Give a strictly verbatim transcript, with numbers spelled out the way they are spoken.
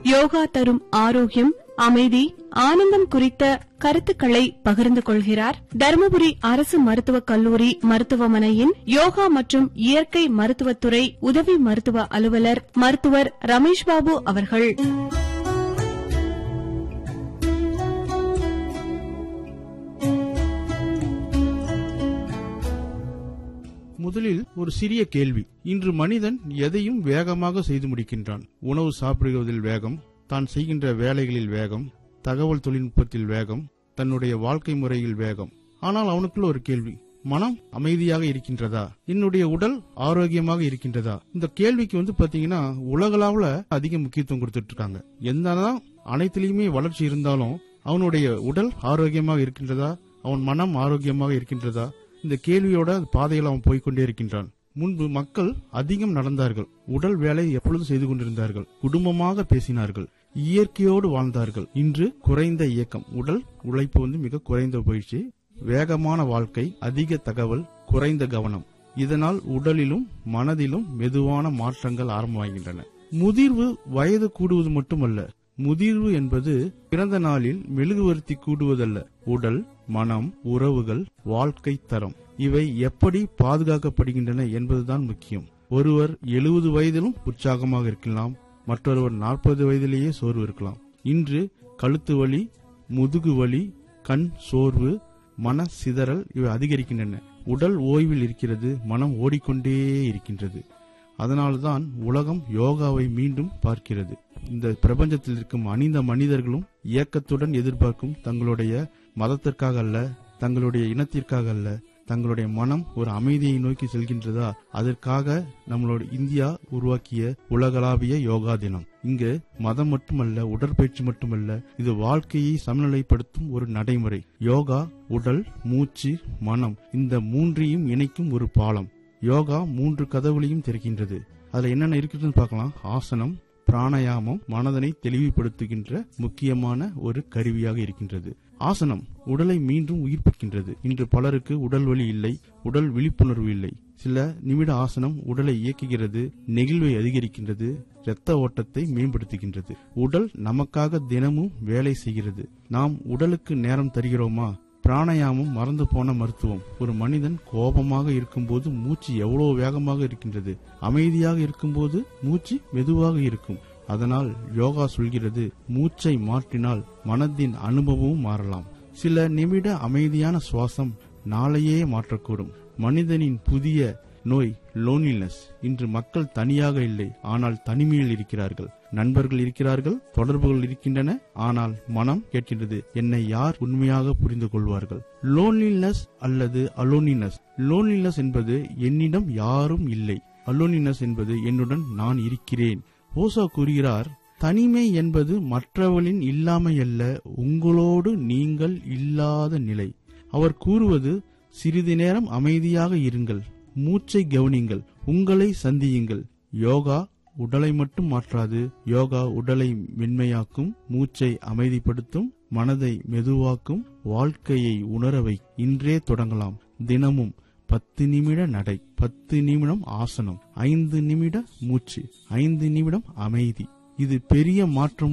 யோகா தரும் ஆரோக்கியம், அமைதி, ஆனந்தம் குறித்த கருத்துக்களை பகிர்ந்து கொள்கிறார் தருமபுரி அரசு மருத்துவக் கல்லூரி மருத்துவமனையின் யோகா மற்றும் இயற்கை மருத்துவத்துறை உதவி மருத்துவ அலுவலர் மருத்துவர் ரமேஷ் பாபு அவர்கள். முதலில் ஒரு சிறிய கேள்வி. இன்று மனிதன் எதையும் வேகமாக செய்து முடிக்கின்றான். உணவு சாப்பிடுவதில் வேகம், தான் செய்கின்ற வேலைகளில் வேகம், தகவல் தொழில்நுட்பத்தில் வேகம், தன்னுடைய வாழ்க்கை முறையில் வேகம். ஆனால் அவனுக்குள்ள ஒரு கேள்வி, மனம் அமைதியாக இருக்கின்றதா? என்னுடைய உடல் ஆரோக்கியமாக இருக்கின்றதா? இந்த கேள்விக்கு வந்து பாத்தீங்கன்னா உலகளவுல அதிக முக்கியத்துவம் கொடுத்துட்டு இருக்காங்க. என்னதான் அனைத்திலுமே வளர்ச்சி இருந்தாலும் அவனுடைய உடல் ஆரோக்கியமாக இருக்கின்றதா, அவன் மனம் ஆரோக்கியமாக இருக்கின்றதா? இந்த கேள்வியோட பாதையில் அவன் போய்கொண்டே இருக்கின்றான். முன்பு மக்கள் அதிகம் நடந்தார்கள், உடல் வேலை எப்பொழுதும் செய்து கொண்டிருந்தார்கள், குடும்பமாக பேசினார்கள், இயற்கையோடு வாழ்ந்தார்கள். இன்று குறைந்த இயக்கம், உடல் உழைப்பு வந்து மிக குறைந்த போயிடுச்சு. வேகமான வாழ்க்கை, அதிக தகவல், குறைந்த கவனம். இதனால் உடலிலும் மனதிலும் மெதுவான மாற்றங்கள் ஆரம்பமாகின்றன. முதிர்வு வயது கூடுவது மட்டுமல்ல, முதிர்வு என்பது பிறந்த நாளில் மெழுகுவர்த்தி கூடுவதல்ல. உடல், மனம், உறவுகள், வாழ்க்கை தரம் இவை எப்படி பாதுகாக்கப்படுகின்றன என்பதுதான் முக்கியம். ஒருவர் எழுபது வயதிலும் உற்சாகமாக இருக்கலாம், மற்றொருவர் நாற்பது வயதிலேயே சோர்வு இருக்கலாம். இன்று கழுத்து வலி, முதுகு வலி, கண் சோர்வு, மன சிதறல் இவை அதிகரிக்கின்றன. உடல் ஓய்வில் இருக்கிறது, மனம் ஓடிக்கொண்டே இருக்கின்றது. அதனால்தான் உலகம் யோகாவை மீண்டும் பார்க்கிறது. இந்த பிரபஞ்சத்தில் இருக்கும் அனைந்த மனிதர்களும் இயக்கத்துடன் எதிர்பார்க்கும் தங்களுடைய மதத்திற்காக அல்ல, தங்களுடைய இனத்திற்காக அல்ல, தங்களுடைய மனம் ஒரு அமைதியை நோக்கி செல்கின்றதா, அதற்காக நம்மளுடைய இந்தியா உருவாக்கிய உலகளாவிய யோகா தினம். இங்கு மதம் மட்டுமல்ல, உடற்பயிற்சி மட்டுமல்ல, இது வாழ்க்கையை சமநிலைப்படுத்தும் ஒரு நடைமுறை. யோகா உடல், மூச்சு, மனம் இந்த மூன்றையும் இணைக்கும் ஒரு பாலம். யோகா மூன்று கதவுகளையும் திறக்கின்றது. அதுல என்னென்ன இருக்குதுன்னு பார்க்கலாம். ஆசனம், பிராணாயாமம் மனதனை தெளிவுபடுத்துகின்ற முக்கியமான ஒரு கருவியாக இருக்கின்றது. ஆசனம் உடலை மீண்டும் உயிர்ப்பிக்கின்றது. இன்று பலருக்கு உடல் வலி இல்லை, உடல் விழிப்புணர்வு இல்லை. சில நிமிட ஆசனம் உடலை இயக்குகிறது, நெகிழ்வை அதிகரிக்கின்றது, இரத்த ஓட்டத்தை மேம்படுத்துகின்றது. உடல் நமக்காக தினமும் வேலை செய்கிறது. நாம் உடலுக்கு நேரம் தருகிறோமா? பிராணாயாமம் மறந்து போன மருத்துவம். ஒரு மனிதன் கோபமாக இருக்கும்போது மூச்சு எவ்வளவு வேகமாக இருக்கின்றது, அமைதியாக இருக்கும்போது மூச்சு மெதுவாக இருக்கும். அதனால் யோகா சொல்கிறது, மூச்சை மாற்றினால் மனதின் அனுபவமும் மாறலாம். சில நிமிட அமைதியான சுவாசம் நாளையே மாற்றக்கூடும். மனிதனின் புதிய நோய் லோன்லினஸ். இன்று மக்கள் தனியாக இல்லை, ஆனால் தனிமையில் இருக்கிறார்கள். நண்பர்கள் இருக்கிறார்கள், தொடர்புகள் இருக்கின்றன, ஆனால் மனம் கேட்கின்றது, என்னை யார் உண்மையாக புரிந்து கொள்வார்கள்? லோன்லினஸ் அல்லது அலோனினஸ். லோன்லினஸ் என்பது என்னிடம் யாரும் இல்லை, அலோனினஸ் என்பது என்னுடன் நான் இருக்கிறேன். ஓசோ கூறுகிறார், தனிமை என்பது மற்றவர்களின் இல்லாமை அல்ல, உங்களோடு நீங்கள் இல்லாத நிலை. அவர் கூறுவது, சிறிது நேரம் அமைதியாக இருங்கள், மூச்சை கவனிங்கள், உங்களை சந்தியுங்கள். யோகா உடலை மட்டும் மாற்றாது, யோகா உடலை மென்மையாக்கும், மூச்சை அமைதிப்படுத்தும், மனதை மெதுவாக்கும், வாழ்க்கையை உணரவை. இன்றே தொடங்கலாம். தினமும் பத்து நிமிட நடை, பத்து நிமிடம் ஆசனம், ஐந்து நிமிட மூச்சு, ஐந்து நிமிடம் அமைதி. இது பெரிய மாற்றம்